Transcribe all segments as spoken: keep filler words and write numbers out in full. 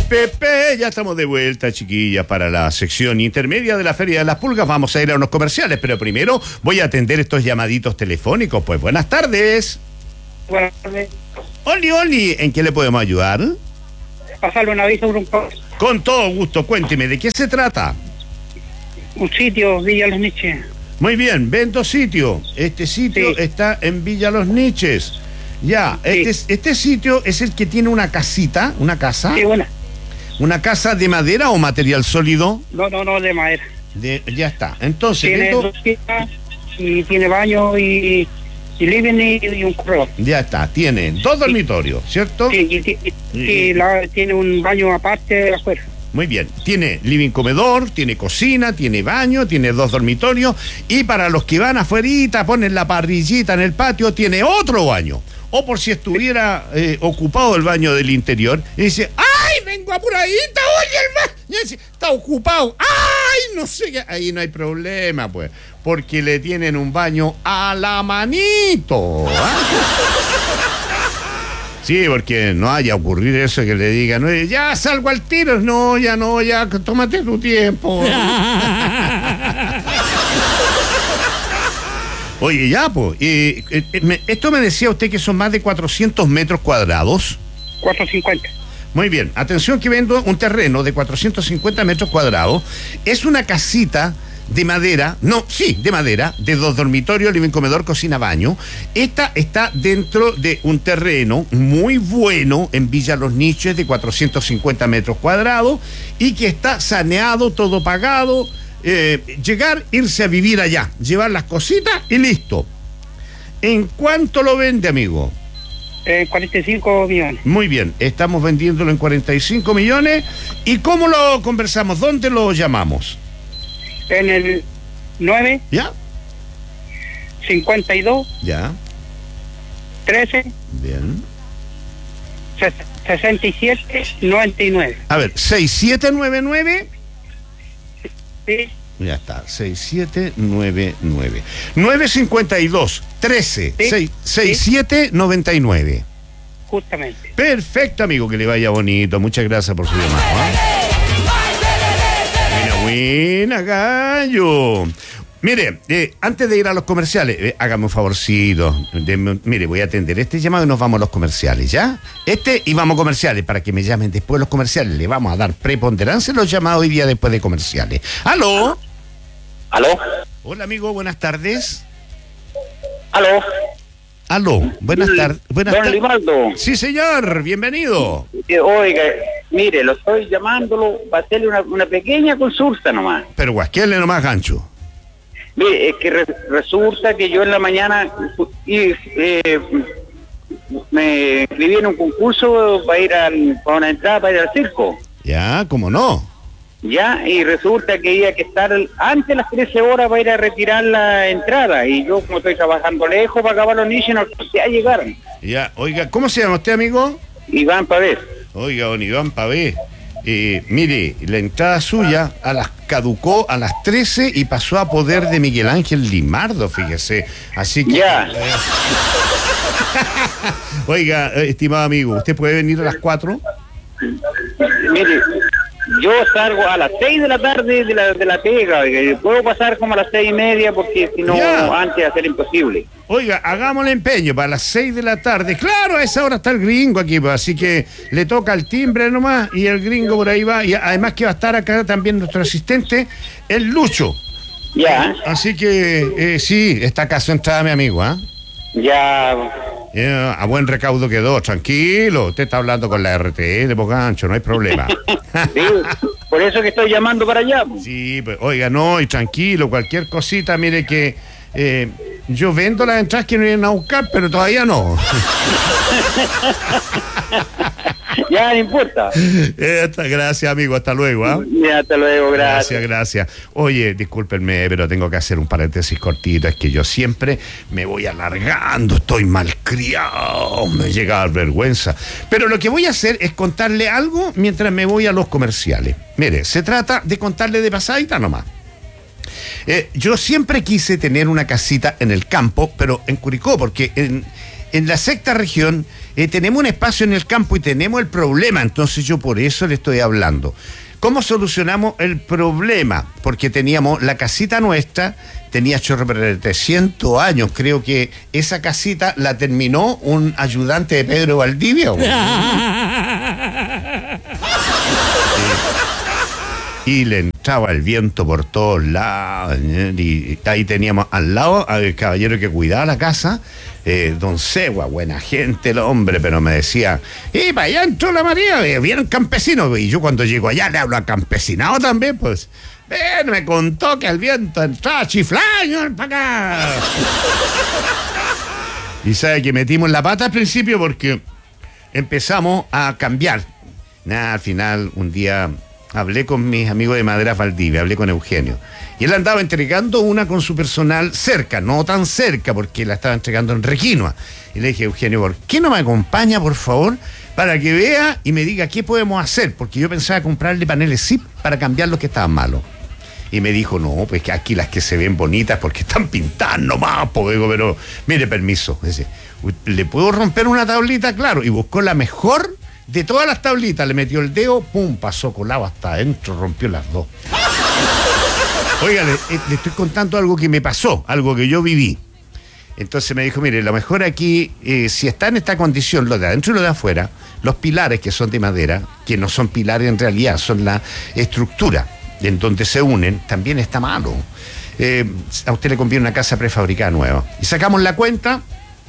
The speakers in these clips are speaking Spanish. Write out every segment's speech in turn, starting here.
Pepe, ya estamos de vuelta, chiquillas, para la sección intermedia de la Feria de las Pulgas. Vamos a ir a unos comerciales, pero primero voy a atender estos llamaditos telefónicos. Pues buenas tardes. Buenas tardes. Oli, Oli, ¿en qué le podemos ayudar? Pasarle un aviso por un poco. Con todo gusto, cuénteme, ¿de qué se trata? Un sitio, Villa Los Niches. Muy bien, vendo sitio. Este sitio Sí. está en Villa Los Niches. Ya, Sí. este, este sitio es el que tiene una casita, una casa. Sí, buena. ¿Una casa de madera o material sólido? No, no, no, de madera. De, ya está. Entonces, Tiene vendo- dos piezas y tiene baño y, y living y, y un corredor. ya está, tiene dos dormitorios, ¿cierto? Sí, y, ti- y- Sí. y la- tiene un baño aparte afuera. Muy bien, tiene living comedor, tiene cocina, tiene baño, tiene dos dormitorios y para los que van afuerita, ponen la parrillita en el patio, tiene otro baño. O por si estuviera eh, ocupado el baño del interior, y dice, ¡ay, vengo apuradita! ¡Oye, el baño! Y dice, está ocupado. ¡Ay, no sé qué! Ahí no hay problema, pues, porque le tienen un baño a la manito. ¿Ah? Sí, porque no haya ocurrir eso que le digan, "Oye, ya salgo al tiro". No, ya no, ya, tómate tu tiempo. Oye, ya, pues, eh, eh, eh, me- esto me decía usted que son más de cuatrocientos metros cuadrados. cuatrocientos cincuenta. Muy bien, atención que vendo un terreno de cuatrocientos cincuenta metros cuadrados. Es una casita de madera, no, sí, de madera, de dos dormitorios, living, comedor, cocina, baño. Esta está dentro de un terreno muy bueno en Villa Los Niches de cuatrocientos cincuenta metros cuadrados y que está saneado, todo pagado. Eh, llegar, irse a vivir allá, llevar las cositas y listo. ¿En cuánto lo vende, amigo? Eh, cuarenta y cinco millones. Muy bien, estamos vendiéndolo en cuarenta y cinco millones. ¿Y cómo lo conversamos? ¿Dónde lo llamamos? En el nueve, ¿Ya? cincuenta y dos, Ya. trece, Bien. sesenta y siete, noventa y nueve. A ver, seis siete nueve nueve. Sí, Ya está, seis siete nueve nueve. nueve cinco dos, trece, Sí, seis- sí. sesenta y siete noventa y nueve. justamente. Perfecto, amigo, que le vaya bonito. Muchas gracias por su llamado. ¿eh? Buena, buena, gallo. Mire, eh, antes de ir a los comerciales, eh, hágame un favorcito. Deme- mire, voy a atender este llamado y nos vamos a los comerciales, ¿ya? Este y vamos a comerciales para que me llamen después de los comerciales. Le vamos a dar preponderancia en los llamados hoy día después de comerciales. ¿Aló? ¿Aló? Hola, amigo, buenas tardes. ¿Aló? Aló, buenas tardes. Buenas Don tardes. Limaldo, Sí, señor, bienvenido. eh, oiga, mire, lo estoy llamándolo para hacerle una, una pequeña consulta nomás. Pero guasquele nomás, gancho. Mire, es que re- resulta que yo en la mañana fu- y, eh, me inscribí en un concurso para ir al, para una entrada para ir al circo. Ya, ¿cómo no? Ya, y resulta que había que estar antes de las trece horas para ir a retirar la entrada. Y yo, como estoy trabajando lejos para acabar los nichos, no alcancé a llegar. Ya, oiga, ¿cómo se llama usted, amigo? Iván Pavés. Oiga, don Iván Pavé, eh, mire, la entrada suya a las caducó a las trece y pasó a poder de Miguel Ángel Limardo, fíjese. Así que... Ya. eh, Oiga, eh, estimado amigo, ¿usted puede venir a las cuatro? Mire, yo salgo a las seis de la tarde de la, de la pega, oiga, puedo pasar como a las seis y media porque si no, Ya. antes va a ser imposible. Oiga, hagámosle empeño para las seis de la tarde. Claro, a esa hora está el gringo aquí, pues, así que le toca el timbre nomás y el gringo por ahí va. Y además que va a estar acá también nuestro asistente, el Lucho. Ya, Así que eh, sí, está acá su entrada, mi amigo, ¿ah? ya, Eh, a buen recaudo quedó, tranquilo. Usted está hablando con la R T L, pues gancho, no hay problema. sí, por eso que estoy llamando para allá. Sí, pues, oiga, no, y tranquilo, cualquier cosita, mire que eh, yo vendo las entradas que me vienen a buscar, pero todavía no. Ya, no importa. Esta, gracias, amigo, hasta luego, ¿ah? Ya, hasta luego, Gracias, gracias. gracias. Oye, discúlpenme, pero tengo que hacer un paréntesis cortito. Es que yo siempre me voy alargando, estoy malcriado, me llega a dar vergüenza. Pero lo que voy a hacer es contarle algo mientras me voy a los comerciales. Mire, se trata de contarle de pasadita nomás. Eh, yo siempre quise tener una casita en el campo, pero en Curicó, porque en, en la sexta región eh, tenemos un espacio en el campo y tenemos el problema, entonces yo por eso le estoy hablando. ¿Cómo solucionamos el problema? Porque teníamos la casita nuestra, tenía chorro de trescientos años, creo que esa casita la terminó un ayudante de Pedro Valdivia. Y le entraba el viento por todos lados, y ahí teníamos al lado al caballero que cuidaba la casa, eh, don Segua, buena gente el hombre, pero me decía, y para allá entró la María, vieron campesinos, y yo cuando llego allá le hablo a campesinado también, pues, ven, me contó que el viento entraba chiflaño para acá. Y sabe que metimos la pata al principio porque empezamos a cambiar. Nada, al final, un día hablé con mis amigos de Maderas Valdivia, hablé con Eugenio. Y él andaba entregando una con su personal cerca, no tan cerca, porque la estaba entregando en Requinoa. Y le dije, Eugenio, ¿por qué no me acompaña, por favor, para que vea y me diga qué podemos hacer? Porque yo pensaba comprarle paneles S I P para cambiar los que estaban malos. Y me dijo, no, pues que aquí las que se ven bonitas porque están pintadas nomás, pues digo, pero mire, permiso. Dice, ¿le puedo romper una tablita? Claro, y buscó la mejor de todas las tablitas, le metió el dedo, pum, pasó colado hasta adentro, rompió las dos. Oiga, le, le estoy contando algo que me pasó, algo que yo viví. Entonces me dijo, mire, lo mejor aquí, eh, si está en esta condición, lo de adentro y lo de afuera, los pilares que son de madera, que no son pilares en realidad, son la estructura en donde se unen, también está malo. Eh, a usted le conviene una casa prefabricada nueva. Y sacamos la cuenta.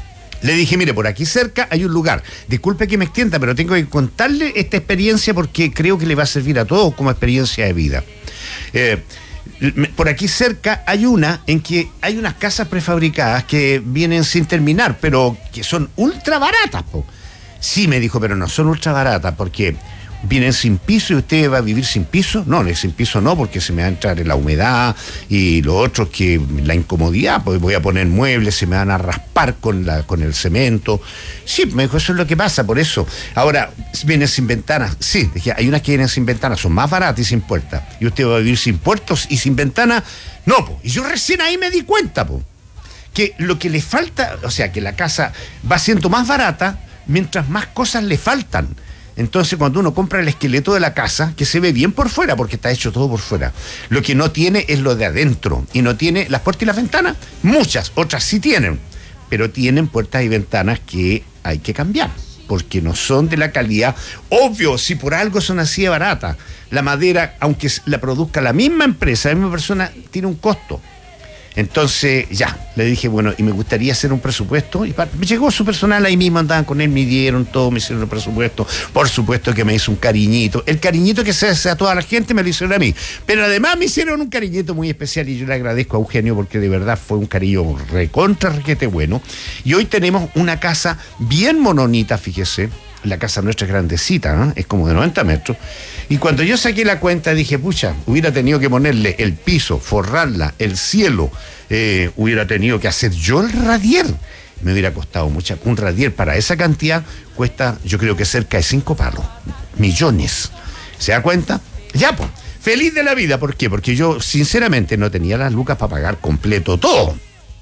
Le dije, mire, por aquí cerca hay un lugar. Disculpe que me extienda, pero tengo que contarle esta experiencia porque creo que le va a servir a todos como experiencia de vida. Eh, por aquí cerca hay una en que hay unas casas prefabricadas que vienen sin terminar, pero que son ultra baratas, po. Sí, me dijo, pero no son ultra baratas porque vienen sin piso y usted va a vivir sin piso. No, sin piso no, porque se me va a entrar la humedad y lo otro es que la incomodidad, pues voy a poner muebles, se me van a raspar con la con el cemento. Sí, me dijo, eso es lo que pasa, por eso. Ahora, vienen sin ventanas. Sí, dije, hay unas que vienen sin ventanas, son más baratas y sin puertas. Y usted va a vivir sin puertos y sin ventanas. No, pues. Y yo recién ahí me di cuenta, pues, que lo que le falta, o sea, que la casa va siendo más barata mientras más cosas le faltan. Entonces, cuando uno compra el esqueleto de la casa, que se ve bien por fuera, porque está hecho todo por fuera, lo que no tiene es lo de adentro. Y no tiene las puertas y las ventanas. Muchas, otras sí tienen. Pero tienen puertas y ventanas que hay que cambiar, porque no son de la calidad. Obvio, si por algo son así de baratas. La madera, aunque la produzca la misma empresa, la misma persona, tiene un costo. Entonces, ya, le dije, bueno, y me gustaría hacer un presupuesto. Y me llegó su personal, ahí mismo andaban con él, midieron todo, me hicieron el presupuesto. Por supuesto que me hizo un cariñito. El cariñito que se hace a toda la gente me lo hicieron a mí. Pero además me hicieron un cariñito muy especial y yo le agradezco a Eugenio porque de verdad fue un cariño recontra, requete bueno. Y hoy tenemos una casa bien mononita, fíjese. La casa nuestra es grandecita, ¿eh? Es como de noventa metros. Y cuando yo saqué la cuenta dije, pucha, hubiera tenido que ponerle el piso, forrarla, el cielo, eh, hubiera tenido que hacer yo el radier. Me hubiera costado mucho. Un radier para esa cantidad cuesta, yo creo que cerca de cinco palos, millones. ¿Se da cuenta? Ya, pues, feliz de la vida. ¿Por qué? Porque yo, sinceramente, no tenía las lucas para pagar completo todo.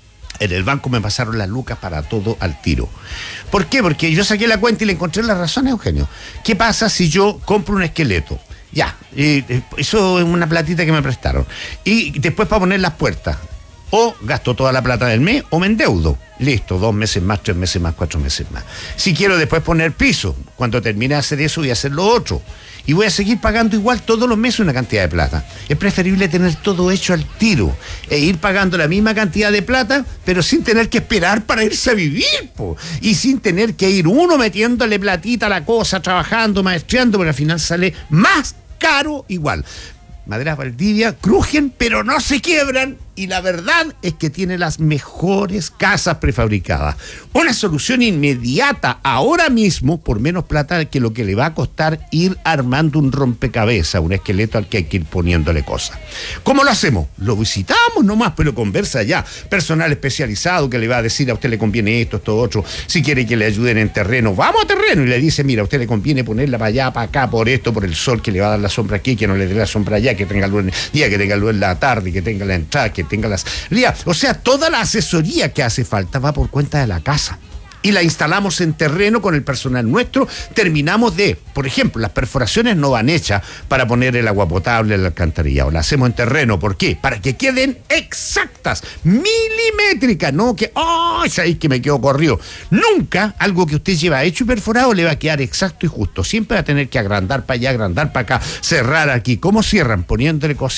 En el banco me pasaron las lucas para todo al tiro. ¿Por qué? Porque yo saqué la cuenta y le encontré las razones, Eugenio. ¿Qué pasa si yo compro un esqueleto? Ya, eh, eso es una platita que me prestaron. Y después para poner las puertas, o gasto toda la plata del mes o me endeudo. Listo, dos meses más, tres meses más, cuatro meses más. Si quiero después poner piso, cuando termine de hacer eso voy a hacer lo otro. Y voy a seguir pagando igual todos los meses una cantidad de plata. Es preferible tener todo hecho al tiro e ir pagando la misma cantidad de plata, pero sin tener que esperar para irse a vivir, po. Y sin tener que ir uno metiéndole platita a la cosa, trabajando, maestreando, pero al final sale más caro igual. Maderas Valdivia crujen, pero no se quiebran. Y la verdad es que tiene las mejores casas prefabricadas. Una solución inmediata, ahora mismo, por menos plata que lo que le va a costar ir armando un rompecabezas, un esqueleto al que hay que ir poniéndole cosas. ¿Cómo lo hacemos? Lo visitamos nomás, pero conversa ya. Personal especializado que le va a decir a usted le conviene esto, esto, otro. Si quiere que le ayuden en terreno, vamos a terreno. Y le dice, mira, a usted le conviene ponerla para allá, para acá, por esto, por el sol, que le va a dar la sombra aquí, que no le dé la sombra allá, que tenga luz en el día, que tenga luz en la tarde, que tenga la entrada, que tenga las... O sea, toda la asesoría que hace falta va por cuenta de la casa. y la instalamos en terreno con el personal nuestro. Terminamos de, por ejemplo, las perforaciones no van hechas para poner el agua potable, el alcantarillado, las hacemos en terreno. ¿Por qué? Para que queden exactas, milimétricas, no que, ¡ay! Oh, sabéis que me quedo corrido. Nunca algo que usted lleva hecho y perforado le va a quedar exacto y justo. Siempre va a tener que agrandar para allá, agrandar para acá, cerrar aquí. ¿Cómo cierran? Poniéndole cositas